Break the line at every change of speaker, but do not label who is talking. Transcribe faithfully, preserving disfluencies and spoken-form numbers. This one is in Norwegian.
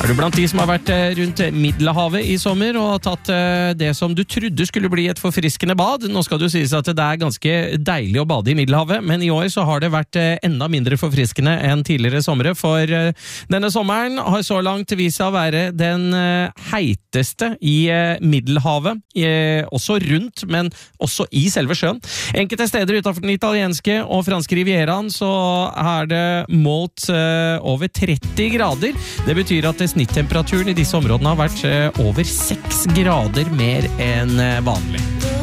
Er du blant de som har vært rundt Middelhavet i sommer og tatt det som du trodde skulle bli et forfriskende bad? Nå skal det jo sies at det er ganske deilig å bade i Middelhavet, men i år så har det vært enda mindre forfriskende enn tidligere somre, for denne sommeren har så langt vist seg å være den heiteste i Middelhavet, også rundt, men også i selve sjøen. Enkelte steder utenfor den italienske og franske rivieraen så er det målt over tretti grader. Det betyr at snittemperaturen i disse områdene har vært over seks grader mer enn vanlig.